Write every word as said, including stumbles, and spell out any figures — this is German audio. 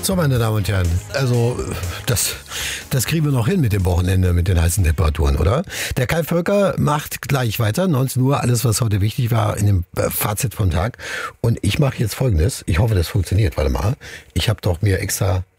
So, meine Damen und Herren, also das, das kriegen wir noch hin mit dem Wochenende, mit den heißen Temperaturen, oder? Der Kai Völker macht gleich weiter, neunzehn Uhr, alles, was heute wichtig war in dem Fazit vom Tag. Und ich mache jetzt Folgendes, ich hoffe, das funktioniert, warte mal. Ich habe doch mir extra